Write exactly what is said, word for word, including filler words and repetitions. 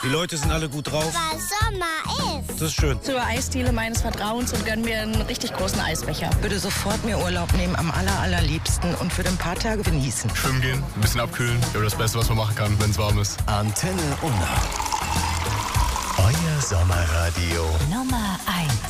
Die Leute sind alle gut drauf. Weil Sommer ist. Das ist schön. Zur Eisdiele meines Vertrauens und gönn mir einen richtig großen Eisbecher. Würde sofort mir Urlaub nehmen, am aller, allerliebsten und für ein paar Tage genießen. Schwimmen gehen, ein bisschen abkühlen. Ja, das Beste, was man machen kann, wenn es warm ist. Antenne Unna. Euer Sommerradio. Nummer eins.